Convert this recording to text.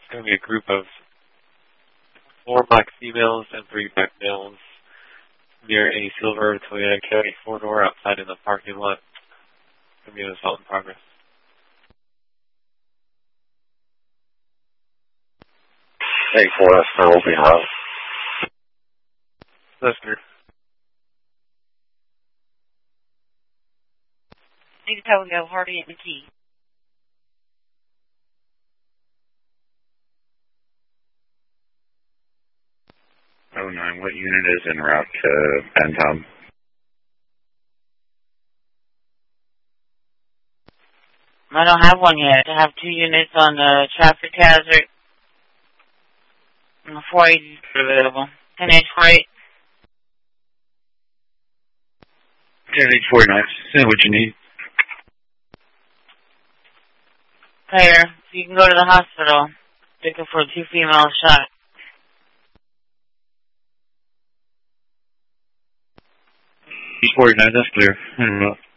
going to be a group of 4 black females and 3 black males near a silver Toyota Camry 4-door outside in the parking lot. Going to be an assault in progress. Hey, 4S, will be hot. Listener. You can tell we have Hardy and McKee. Oh, 9, what unit is en route to Bentham? I don't have one yet. I have 2 units on the traffic hazard. And the 480 is available. 10H freight. 10H49, say what you need. Player, you can go to the hospital. Looking for 2 females shot. E49, that's clear.